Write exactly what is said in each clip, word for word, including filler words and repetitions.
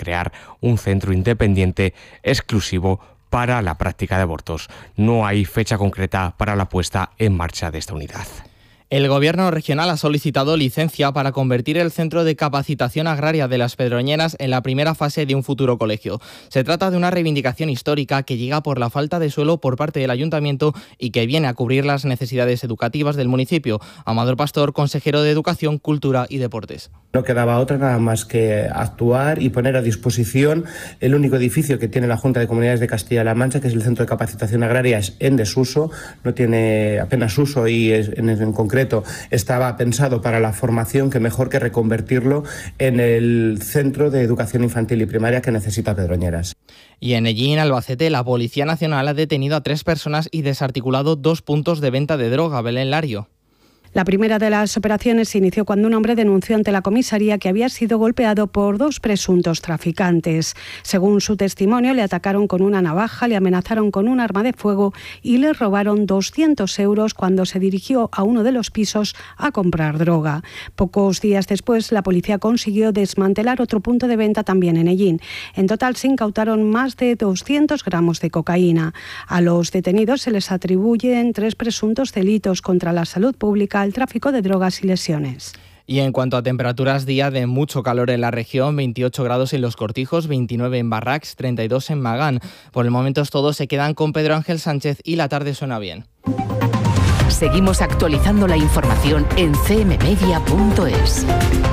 crear un centro independiente exclusivo para la práctica de abortos. No hay fecha concreta para la puesta en marcha de esta unidad. El Gobierno regional ha solicitado licencia para convertir el Centro de Capacitación Agraria de Las Pedroñenas en la primera fase de un futuro colegio. Se trata de una reivindicación histórica que llega por la falta de suelo por parte del Ayuntamiento y que viene a cubrir las necesidades educativas del municipio. Amador Pastor, consejero de Educación, Cultura y Deportes. No quedaba otra nada más que actuar y poner a disposición el único edificio que tiene la Junta de Comunidades de Castilla-La Mancha, que es el Centro de Capacitación Agraria, es en desuso, no tiene apenas uso y es, en, en concreto estaba pensado para la formación, que mejor que reconvertirlo en el Centro de Educación Infantil y Primaria que necesita Pedroñeras. Y en Ellín, Albacete, la Policía Nacional ha detenido a tres personas y desarticulado dos puntos de venta de droga. Belén Lario. La primera de las operaciones se inició cuando un hombre denunció ante la comisaría que había sido golpeado por dos presuntos traficantes. Según su testimonio, le atacaron con una navaja, le amenazaron con un arma de fuego y le robaron doscientos euros cuando se dirigió a uno de los pisos a comprar droga. Pocos días después, la policía consiguió desmantelar otro punto de venta también en Ellín. En total se incautaron más de doscientos gramos de cocaína. A los detenidos se les atribuyen tres presuntos delitos contra la salud pública, el tráfico de drogas y lesiones. Y en cuanto a temperaturas, día de mucho calor en la región, veintiocho grados en Los Cortijos, veintinueve en Barracs, treinta y dos en Magán. Por el momento todos se quedan con Pedro Ángel Sánchez y la tarde suena bien. Seguimos actualizando la información en c m media punto es.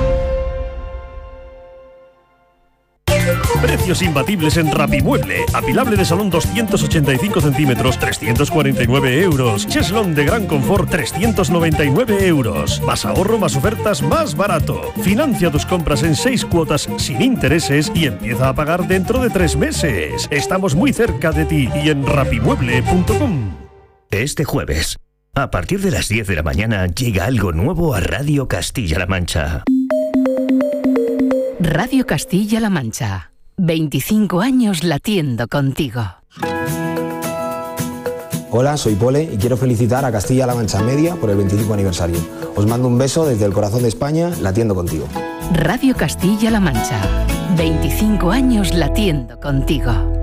Precios imbatibles en Rapimueble. Apilable de salón doscientos ochenta y cinco centímetros, trescientos cuarenta y nueve euros. Cheslón de gran confort, trescientos noventa y nueve euros. Más ahorro, más ofertas, más barato. Financia tus compras en seis cuotas sin intereses y empieza a pagar dentro de tres meses. Estamos muy cerca de ti y en rapimueble punto com. Este jueves, a partir de las diez de la mañana, llega algo nuevo a Radio Castilla-La Mancha. Radio Castilla-La Mancha. veinticinco años latiendo contigo. Hola, soy Pole y quiero felicitar a Castilla-La Mancha Media por el veinticinco aniversario. Os mando un beso desde el corazón de España, latiendo contigo. Radio Castilla-La Mancha. veinticinco años latiendo contigo.